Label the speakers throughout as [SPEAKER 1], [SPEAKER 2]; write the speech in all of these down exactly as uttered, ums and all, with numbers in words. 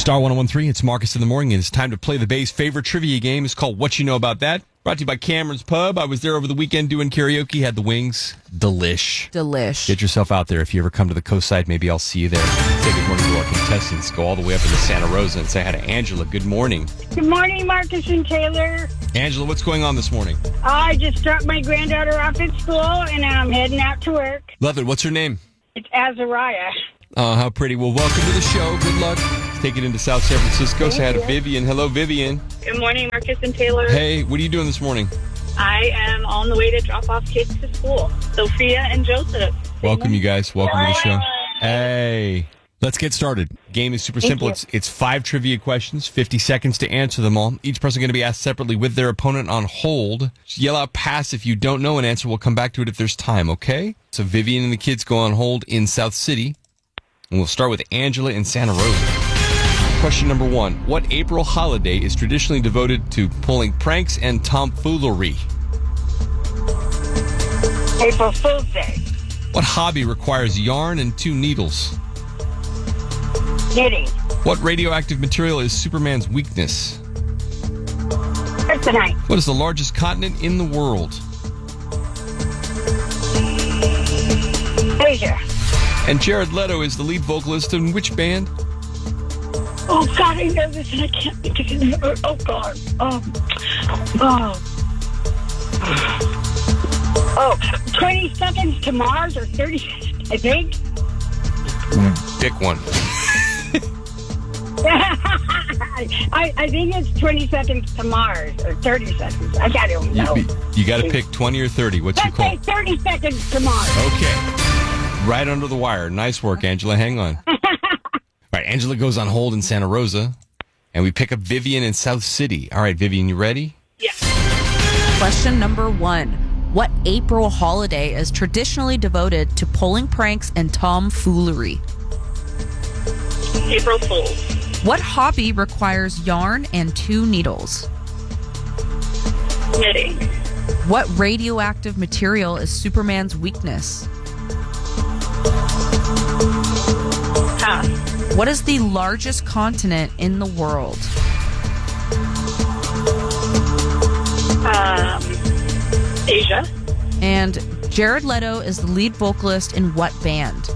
[SPEAKER 1] Star one oh one three, it's Marcus in the morning, and it's time to play the Bay's favorite trivia game. It's called What You Know About That. Brought to you by Cameron's Pub. I was there over the weekend doing karaoke, had the wings. Delish.
[SPEAKER 2] Delish.
[SPEAKER 1] Get yourself out there. If you ever come to the coast side, maybe I'll see you there. Say good morning to our contestants. Go all the way up into Santa Rosa and say hi to Angela. Good morning.
[SPEAKER 3] Good morning, Marcus and Taylor.
[SPEAKER 1] Angela, what's going on this morning?
[SPEAKER 3] I just dropped my granddaughter off at school, and I'm heading out to work.
[SPEAKER 1] Love it. What's her name?
[SPEAKER 3] It's Azariah.
[SPEAKER 1] Oh, how pretty. Well, welcome to the show. Good luck. Let's take it into South San Francisco. Say hi to Vivian. Hello, Vivian.
[SPEAKER 4] Good morning, Marcus and Taylor.
[SPEAKER 1] Hey, what are you doing this morning?
[SPEAKER 4] I am on the way to drop off kids to school. Sophia and Joseph.
[SPEAKER 1] Welcome, you guys. Welcome to the show. Hey. Let's get started. Game is super simple. It's it's five trivia questions, fifty seconds to answer them all. Each person going to be asked separately with their opponent on hold. Just yell out pass if you don't know an answer. We'll come back to it if there's time, okay? So Vivian and the kids go on hold in South City. And we'll start with Angela in Santa Rosa. Question number one. What April holiday is traditionally devoted to pulling pranks and tomfoolery?
[SPEAKER 3] April Fool's Day.
[SPEAKER 1] What hobby requires yarn and two needles?
[SPEAKER 3] Knitting.
[SPEAKER 1] What radioactive material is Superman's weakness?
[SPEAKER 3] Kryptonite.
[SPEAKER 1] What is the largest continent in the world?
[SPEAKER 3] Asia.
[SPEAKER 1] And Jared Leto is the lead vocalist in which band?
[SPEAKER 3] Oh, God, I know this, and I can't think of his name. Oh, God. Um, oh. Oh, twenty seconds to Mars or thirty seconds, I think.
[SPEAKER 1] Pick one.
[SPEAKER 3] I, I think it's twenty seconds to Mars or thirty seconds. I don't know.
[SPEAKER 1] You, you got to pick twenty or thirty. What's your
[SPEAKER 3] Let's
[SPEAKER 1] call?
[SPEAKER 3] say thirty seconds to Mars.
[SPEAKER 1] Okay. Right under the wire. Nice work, Angela. Hang on. All right, Angela goes on hold in Santa Rosa, and we pick up Vivian in South City. All right, Vivian, you ready?
[SPEAKER 4] Yeah.
[SPEAKER 2] Question number one. What April holiday is traditionally devoted to pulling pranks and tomfoolery?
[SPEAKER 4] April Fool's.
[SPEAKER 2] What hobby requires yarn and two needles?
[SPEAKER 4] Knitting.
[SPEAKER 2] What radioactive material is Superman's weakness?
[SPEAKER 4] Pass.
[SPEAKER 2] What is the largest continent in the world?
[SPEAKER 4] Um, Asia.
[SPEAKER 2] And Jared Leto is the lead vocalist in what band?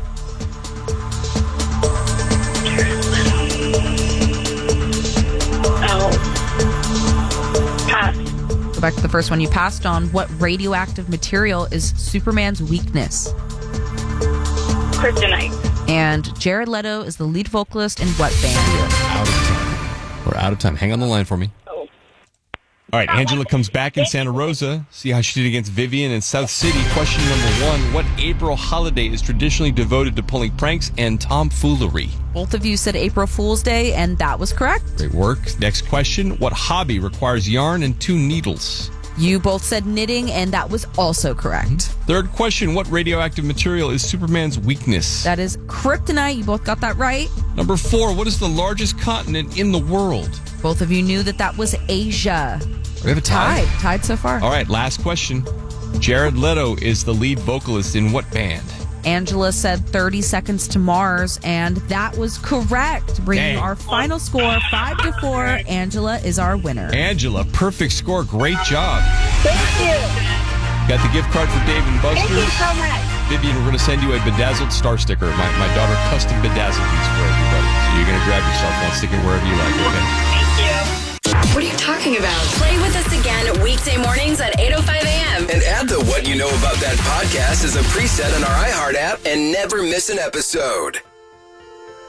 [SPEAKER 4] Oh. Pass.
[SPEAKER 2] Go back to the first one you passed on. What radioactive material is Superman's weakness?
[SPEAKER 4] Kryptonite.
[SPEAKER 2] And Jared Leto is the lead vocalist in what band?
[SPEAKER 1] Out of time. We're out of time. Hang on the line for me.
[SPEAKER 4] Oh.
[SPEAKER 1] All right, Angela comes back in Santa Rosa. See how she did against Vivian in South City. Question number one. What April holiday is traditionally devoted to pulling pranks and tomfoolery?
[SPEAKER 2] Both of you said April Fool's Day, and that was correct.
[SPEAKER 1] Great work. Next question. What hobby requires yarn and two needles?
[SPEAKER 2] You both said knitting, and that was also correct.
[SPEAKER 1] Third question. What radioactive material is Superman's weakness?
[SPEAKER 2] That is kryptonite. You both got that right.
[SPEAKER 1] Number four. What is the largest continent in the world?
[SPEAKER 2] Both of you knew that that was Asia.
[SPEAKER 1] We have a tie.
[SPEAKER 2] Tied. Tied so far.
[SPEAKER 1] All right, last question. Jared Leto is the lead vocalist in what band?
[SPEAKER 2] Angela said thirty seconds to Mars, and that was correct. Bringing
[SPEAKER 1] Dang.
[SPEAKER 2] our final score five to four. Angela is our winner.
[SPEAKER 1] Angela, perfect score. Great job.
[SPEAKER 3] Thank you.
[SPEAKER 1] Got the gift card for Dave and Buster's.
[SPEAKER 3] Thank you so much.
[SPEAKER 1] Vivian, we're going to send you a bedazzled star sticker. My, my daughter custom bedazzled these for everybody. So you're going to grab yourself one, stick it wherever you like, okay?
[SPEAKER 4] Thank you.
[SPEAKER 5] What are you talking about? Play with us again weekday mornings at eight oh five a.m.
[SPEAKER 6] And add the What You Know About That podcast as a preset on our iHeart app and never miss an episode.